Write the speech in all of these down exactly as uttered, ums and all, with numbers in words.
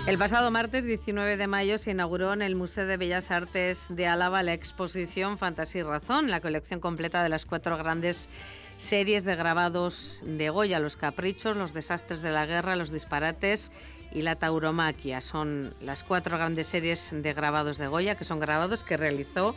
El pasado martes diecinueve de mayo se inauguró en el Museo de Bellas Artes de Álava la exposición Fantasía y Razón, la colección completa de las cuatro grandes series de grabados de Goya: Los caprichos, los desastres de la guerra, los disparates y la tauromaquia. Son las cuatro grandes series de grabados de Goya, que son grabados que realizó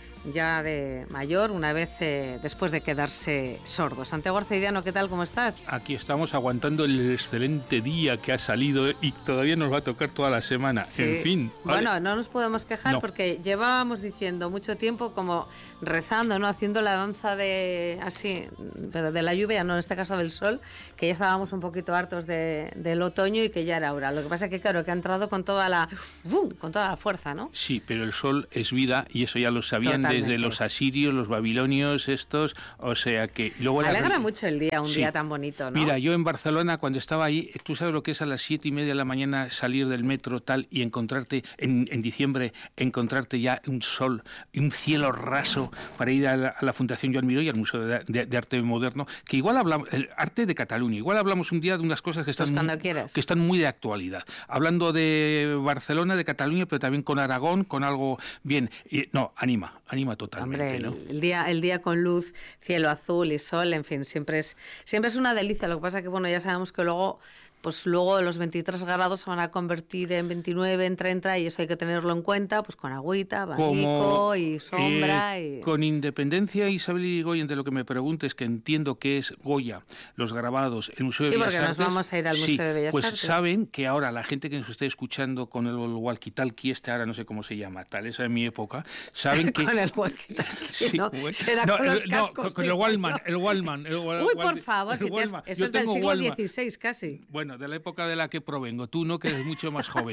ya de mayor, una vez eh, después de quedarse sordo. Santiago Arcediano, ¿qué tal? ¿Cómo estás? Aquí estamos aguantando el excelente día que ha salido y todavía nos va a tocar toda la semana. Sí. En fin. ¿Vale? Bueno, no nos podemos quejar no. porque llevábamos diciendo mucho tiempo como rezando, ¿no? Haciendo la danza de así, pero de la lluvia, no, en este caso del sol, que ya estábamos un poquito hartos de, del otoño y que ya era hora. Lo que pasa es que claro, que ha entrado con toda la ¡bum! Con toda la fuerza, ¿no? Sí, pero el sol es vida y eso ya lo sabían Totalmente. Desde los asirios, los babilonios, estos, o sea que luego alegra la... mucho el día, un sí. día tan bonito, ¿no? Mira, yo en Barcelona cuando estaba ahí, tú sabes lo que es a las siete y media de la mañana salir del metro tal y encontrarte en, en diciembre encontrarte ya un sol, un cielo raso para ir a la, a la Fundación Joan Miró y al Museo de, de, de Arte Moderno, que igual hablamos, el arte de Cataluña, igual hablamos un día de unas cosas que están, pues muy, que están muy de actualidad. Hablando de Barcelona, de Cataluña, pero también con Aragón, con algo bien. Y, no, anima, anima totalmente. Hombre, ¿no? el día, el día con luz, cielo azul y sol, en fin, siempre es, siempre es una delicia. Lo que pasa es que bueno, ya sabemos que luego, pues luego los veintitrés grados se van a convertir en veintinueve, en treinta, y eso hay que tenerlo en cuenta, pues con agüita, abanico y sombra. Eh, y... Con independencia, Isabel Irigoyen, de lo que me preguntes, que entiendo que es Goya, los grabados, el Museo de sí, Bellas Artes. Sí, porque nos vamos a ir al Museo sí, de Bellas pues Artes. Pues saben que ahora la gente que nos esté escuchando con el walkie-talkie, este ahora no sé cómo se llama, tal, esa es mi época, saben que... con el walkie-talkie, sí, ¿no? Bueno, será no, con los no, cascos. Con, con el Wallman, el Wallman. El, Uy, por favor, si Wallman. Te, eso Yo es del siglo Wallman. dieciséis casi. Bueno, de la época de la que provengo, tú no, que eres mucho más joven.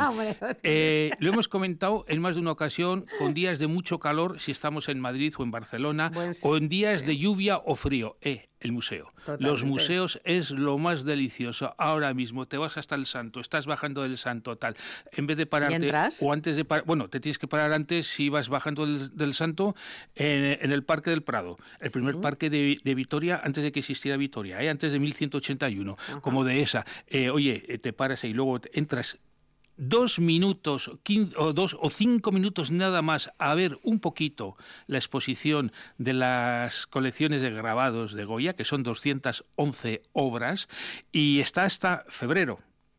eh, lo hemos comentado en más de una ocasión, con días de mucho calor, si estamos en Madrid o en Barcelona, Buen, o en días sí. de lluvia o frío. Eh, el museo. Totalmente. Los museos es lo más delicioso. Ahora mismo te vas hasta el Santo, estás bajando del Santo, tal. En vez de pararte, o antes de parar, bueno, te tienes que parar antes si vas bajando del, del Santo en, en el Parque del Prado, el primer uh-huh. parque de, de Vitoria antes de que existiera Vitoria, ¿eh? Antes de mil ciento ochenta y uno, uh-huh. como de esa. Eh, oye, te paras ahí, luego entras dos minutos quince, o dos o cinco minutos nada más a ver un poquito la exposición de las colecciones de grabados de Goya, que son doscientas once obras, y está hasta febrero.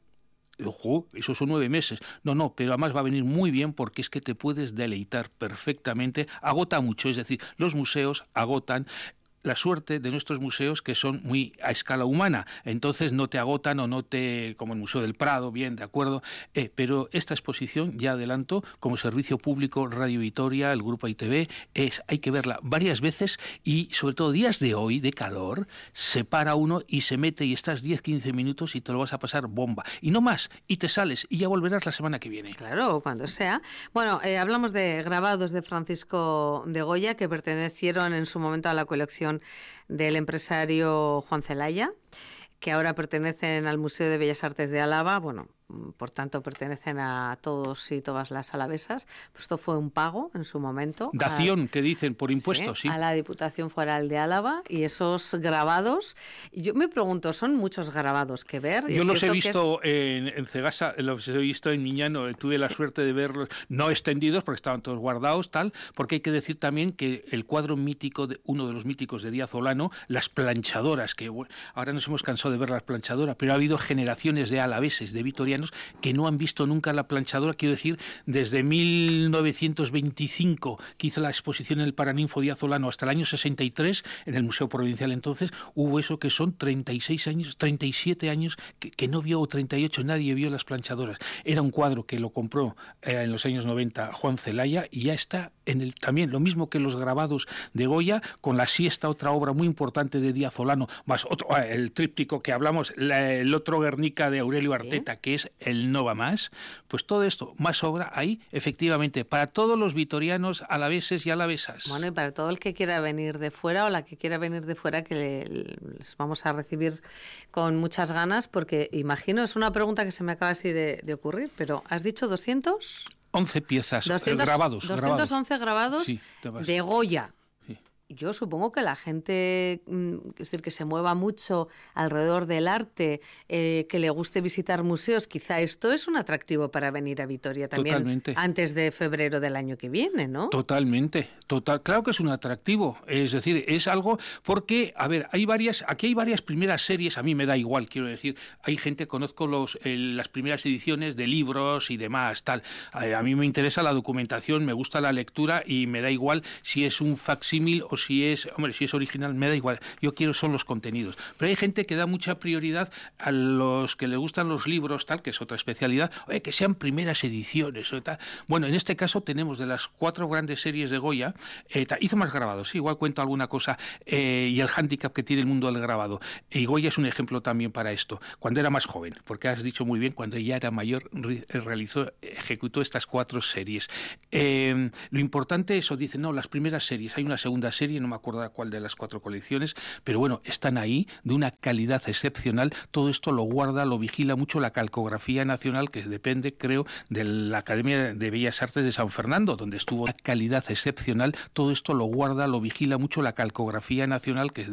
Ojo, esos son nueve meses. No, no, pero además va a venir muy bien porque es que te puedes deleitar perfectamente. Agota mucho, es decir, los museos agotan. La suerte de nuestros museos que son muy a escala humana, entonces no te agotan o no te, como el Museo del Prado, bien, de acuerdo, eh, pero esta exposición, ya adelanto, como servicio público Radio Vitoria, el Grupo I T V, es, hay que verla varias veces y sobre todo días de hoy, de calor, se para uno y se mete y estás diez a quince minutos y te lo vas a pasar bomba, y no más, y te sales y ya volverás la semana que viene. Claro, cuando sea. Bueno, eh, hablamos de grabados de Francisco de Goya que pertenecieron en su momento a la colección del empresario Juan Celaya, que ahora pertenecen al Museo de Bellas Artes de Álava, bueno, por tanto pertenecen a todos y todas las alavesas. Pues esto fue un pago en su momento. Dación, a, que dicen, por impuestos, sí, sí. A la Diputación Foral de Álava, y esos grabados, yo me pregunto, ¿son muchos grabados que ver? Yo los he visto es... en, en Cegasa, los he visto en Miñano, tuve sí. la suerte de verlos, no extendidos porque estaban todos guardados, tal, porque hay que decir también que el cuadro mítico, de uno de los míticos de Díaz Olano, las planchadoras, que bueno, ahora nos hemos cansado de ver las planchadoras, pero ha habido generaciones de alaveses, de vitorianos, que no han visto nunca la planchadora, quiero decir, desde mil novecientos veinticinco, que hizo la exposición en el Paraninfo Díaz Olano, hasta el año sesenta y tres, en el Museo Provincial entonces, hubo eso que son treinta y seis años, treinta y siete años, que, que no vio, o treinta y ocho, nadie vio las planchadoras. Era un cuadro que lo compró eh, en los años noventa Juan Celaya, y ya está en el, también, lo mismo que los grabados de Goya, con la siesta, otra obra muy importante de Díaz Olano, más otro, el tríptico que hablamos, la, el otro Guernica de Aurelio Arteta, ¿sí? que es el No va más, pues todo esto, más obra ahí, efectivamente, para todos los vitorianos, alaveses y alavesas. Bueno, y para todo el que quiera venir de fuera o la que quiera venir de fuera, que le, les vamos a recibir con muchas ganas, porque imagino, es una pregunta que se me acaba así de, de ocurrir, pero ¿has dicho doscientos? once piezas, doscientos, grabados. doscientos once grabados, sí, de Goya. Sí. yo supongo que la gente, es decir, que se mueva mucho alrededor del arte, eh, que le guste visitar museos, quizá esto es un atractivo para venir a Vitoria también. Totalmente. Antes de febrero del año que viene, ¿no? Totalmente, total, claro que es un atractivo, es decir, es algo porque, a ver, hay varias, aquí hay varias primeras series, a mí me da igual, quiero decir, hay gente, conozco los, eh, las primeras ediciones de libros y demás, tal, a, a mí me interesa la documentación, me gusta la lectura y me da igual si es un facsímil o si es, hombre, si es original, me da igual, yo quiero son los contenidos, pero hay gente que da mucha prioridad a los que le gustan los libros, tal, que es otra especialidad, oye, que sean primeras ediciones o tal. Bueno, en este caso tenemos de las cuatro grandes series de Goya, eh, hizo más grabados, sí, igual cuento alguna cosa, eh, y el hándicap que tiene el mundo del grabado. Y Goya es un ejemplo también para esto, cuando era más joven, porque has dicho muy bien, cuando ya era mayor, realizó, ejecutó estas cuatro series. Eh, lo importante, eso dice, no, las primeras series, hay una segunda serie, no me acuerdo cuál de las cuatro colecciones, pero bueno, están ahí, de una calidad excepcional, todo esto lo guarda, lo vigila mucho la Calcografía Nacional, que depende, creo, de la Academia de Bellas Artes de San Fernando, donde estuvo una calidad excepcional, todo esto lo guarda, lo vigila mucho la Calcografía Nacional, que